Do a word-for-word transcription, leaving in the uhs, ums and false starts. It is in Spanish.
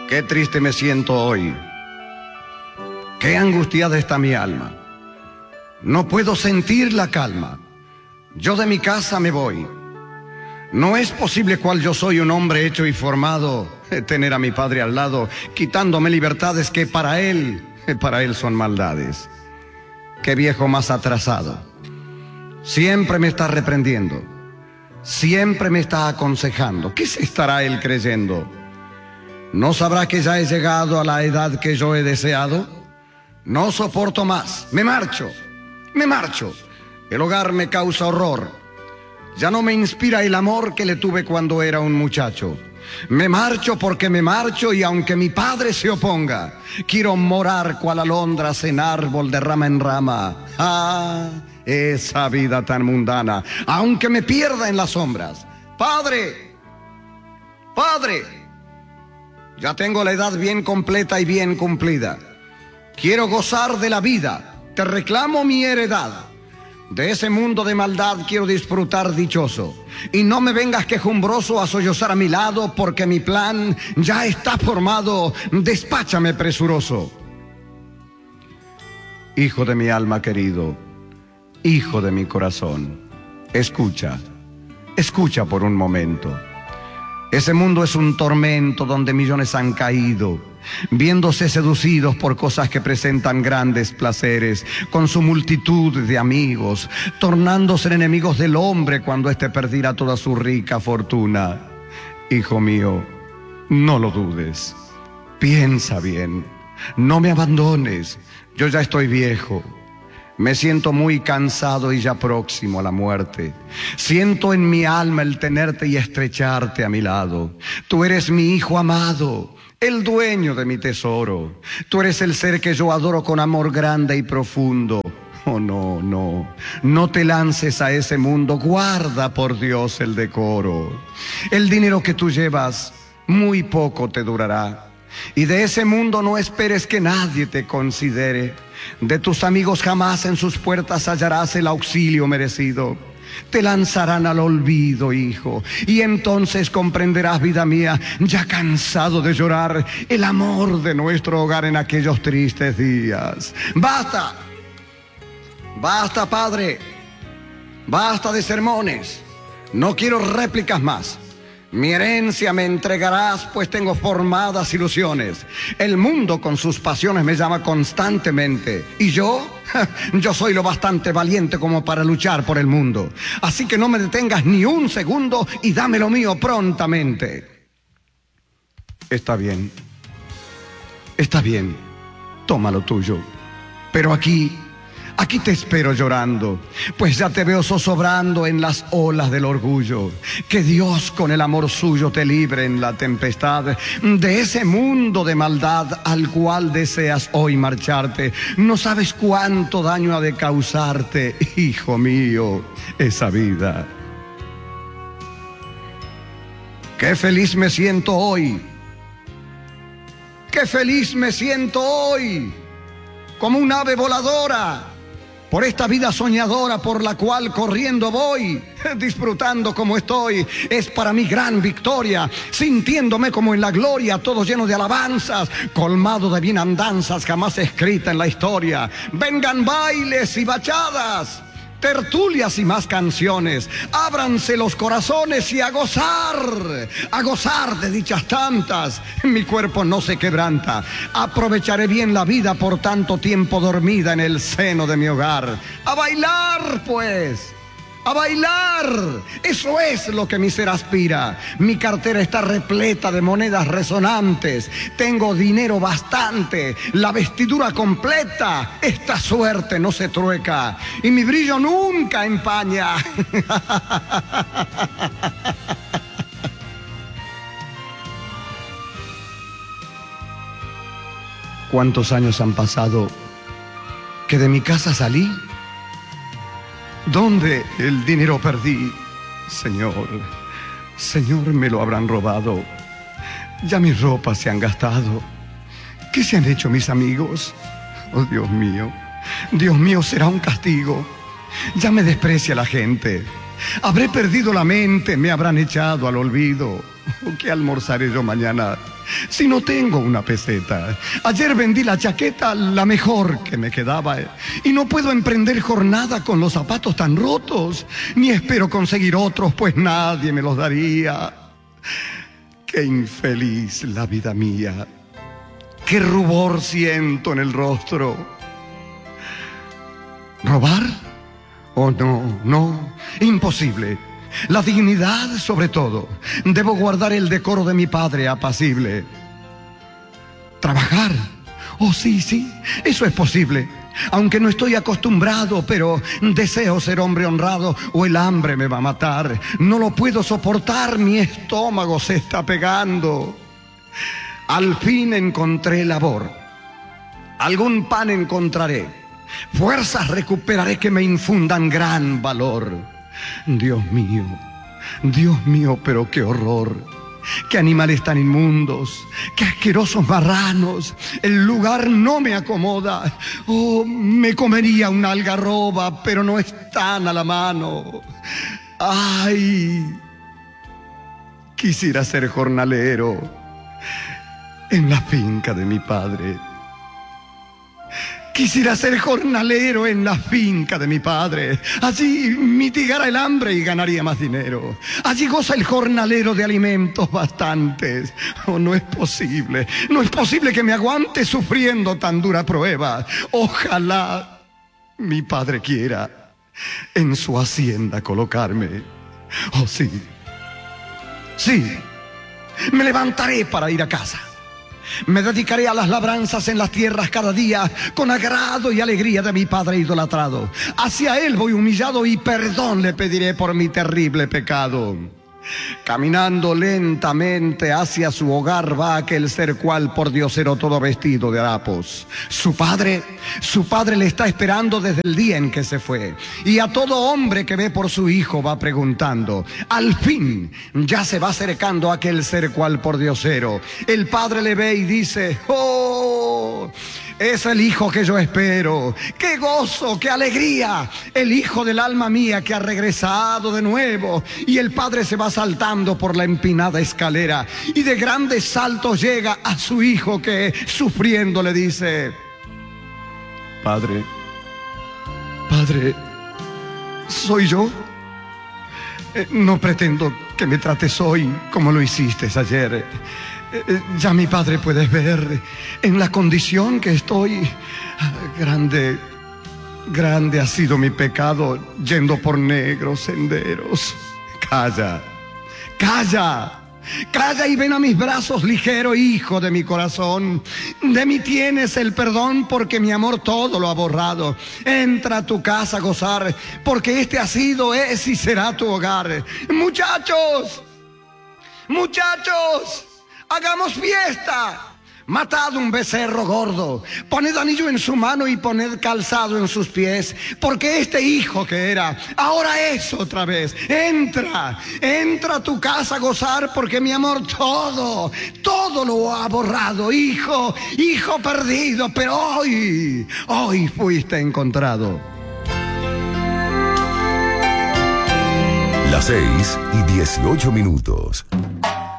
Qué triste me siento hoy. Qué angustiada está mi alma. No puedo sentir la calma. Yo de mi casa me voy. No es posible, cual yo soy un hombre hecho y formado, tener a mi padre al lado, quitándome libertades que para él, para él son maldades. Qué viejo más atrasado. Siempre me está reprendiendo. Siempre me está aconsejando. ¿Qué se estará él creyendo? ¿No sabrá que ya he llegado a la edad que yo he deseado? No soporto más. Me marcho. Me marcho. El hogar me causa horror. Ya no me inspira el amor que le tuve cuando era un muchacho. Me marcho porque me marcho y aunque mi padre se oponga, quiero morar cual alondras en árbol de rama en rama. Ah, esa vida tan mundana, aunque me pierda en las sombras. Padre, padre, ya tengo la edad bien completa y bien cumplida. Quiero gozar de la vida, te reclamo mi heredad. De ese mundo de maldad quiero disfrutar dichoso. Y no me vengas quejumbroso a sollozar a mi lado, porque mi plan ya está formado. Despáchame presuroso. Hijo de mi alma querido, hijo de mi corazón, escucha, escucha por un momento. Ese mundo es un tormento donde millones han caído, viéndose seducidos por cosas que presentan grandes placeres, con su multitud de amigos, tornándose enemigos del hombre cuando éste perdirá toda su rica fortuna. Hijo mío, no lo dudes, piensa bien, no me abandones, yo ya estoy viejo. Me siento muy cansado y ya próximo a la muerte. Siento en mi alma el tenerte y estrecharte a mi lado. Tú eres mi hijo amado, el dueño de mi tesoro. Tú eres el ser que yo adoro con amor grande y profundo. Oh, no, no, no te lances a ese mundo. Guarda, por Dios, el decoro. El dinero que tú llevas muy poco te durará. Y de ese mundo no esperes que nadie te considere. De tus amigos jamás en sus puertas hallarás el auxilio merecido. Te lanzarán al olvido, hijo, y entonces comprenderás, vida mía, ya cansado de llorar, el amor de nuestro hogar en aquellos tristes días. ¡Basta! ¡Basta, padre! ¡Basta de sermones! No quiero réplicas más. Mi herencia me entregarás, pues tengo formadas ilusiones. El mundo con sus pasiones me llama constantemente. ¿Y yo? Yo soy lo bastante valiente como para luchar por el mundo. Así que no me detengas ni un segundo y dame lo mío prontamente. Está bien. Está bien. Toma lo tuyo. Pero aquí... Aquí te espero llorando, pues ya te veo zozobrando en las olas del orgullo. Que Dios con el amor suyo te libre en la tempestad de ese mundo de maldad al cual deseas hoy marcharte. No sabes cuánto daño ha de causarte, hijo mío, esa vida. Qué feliz me siento hoy. Qué feliz me siento hoy, como un ave voladora, por esta vida soñadora por la cual corriendo voy, disfrutando como estoy. Es para mí gran victoria, sintiéndome como en la gloria, todo lleno de alabanzas, colmado de bienandanzas jamás escrita en la historia. Vengan bailes y bachadas, tertulias y más canciones, ábranse los corazones y a gozar, a gozar de dichas tantas. Mi cuerpo no se quebranta, aprovecharé bien la vida por tanto tiempo dormida en el seno de mi hogar. A bailar pues, a bailar, eso es lo que mi ser aspira. Mi cartera está repleta de monedas resonantes, tengo dinero bastante, la vestidura completa, esta suerte no se trueca y mi brillo nunca empaña. ¿Cuántos años han pasado que de mi casa salí? ¿Dónde el dinero perdí? Señor, Señor, me lo habrán robado. Ya mis ropas se han gastado. ¿Qué se han hecho mis amigos? Oh, Dios mío, Dios mío, será un castigo. Ya me desprecia la gente. Habré perdido la mente, me habrán echado al olvido. ¿Qué almorzaré yo mañana si no tengo una peseta? Ayer vendí la chaqueta, la mejor que me quedaba, y no puedo emprender jornada con los zapatos tan rotos, ni espero conseguir otros, pues nadie me los daría. Qué infeliz la vida mía, qué rubor siento en el rostro. ¿Robar? Oh, no, no, imposible. La dignidad sobre todo. Debo guardar el decoro de mi padre apacible. ¿Trabajar? Oh, sí, sí, eso es posible. Aunque no estoy acostumbrado, pero deseo ser hombre honrado o el hambre me va a matar. No lo puedo soportar, mi estómago se está pegando. Al fin encontré labor. Algún pan encontraré. Fuerzas recuperaré que me infundan gran valor. Dios mío, Dios mío, pero qué horror. Qué animales tan inmundos, qué asquerosos marranos. El lugar no me acomoda. Oh, me comería una algarroba, pero no están a la mano. Ay, quisiera ser jornalero en la finca de mi padre. Quisiera ser jornalero en la finca de mi padre. Allí mitigara el hambre y ganaría más dinero. Allí goza el jornalero de alimentos bastantes. Oh, no es posible, no es posible que me aguante sufriendo tan dura prueba. Ojalá mi padre quiera en su hacienda colocarme. Oh, sí, sí, me levantaré para ir a casa. Me dedicaré a las labranzas en las tierras cada día, con agrado y alegría de mi padre idolatrado. Hacia él voy humillado y perdón le pediré por mi terrible pecado. Caminando lentamente hacia su hogar va aquel ser cual por diosero todo vestido de harapos. Su padre, su padre le está esperando desde el día en que se fue. Y a todo hombre que ve por su hijo va preguntando. Al fin ya se va acercando aquel ser cual por diosero. El padre le ve y dice: ¡oh! Es el hijo que yo espero. ¡Qué gozo, qué alegría! El hijo del alma mía que ha regresado de nuevo. Y el padre se va saltando por la empinada escalera y de grandes saltos llega a su hijo que, sufriendo, le dice: Padre, padre, ¿soy yo? Eh, no pretendo que me trates hoy como lo hiciste ayer. Ya mi padre puede ver en la condición que estoy. Grande, grande ha sido mi pecado yendo por negros senderos. Calla, calla, calla y ven a mis brazos ligero, hijo de mi corazón. De mí tienes el perdón porque mi amor todo lo ha borrado. Entra a tu casa a gozar porque este ha sido, es y será tu hogar. Muchachos, muchachos, hagamos fiesta. Matad un becerro gordo, poned anillo en su mano y poned calzado en sus pies, porque este hijo que era, ahora es otra vez. Entra, entra a tu casa a gozar, porque mi amor todo, todo lo ha borrado. Hijo, hijo perdido, pero hoy, hoy fuiste encontrado. Las seis y dieciocho minutos.